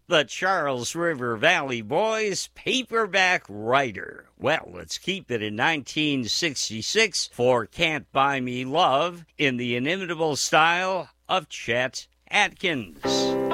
The Charles River Valley Boys, Paperback Writer. Well, let's keep it in 1966 for Can't Buy Me Love in the inimitable style of Chet Atkins.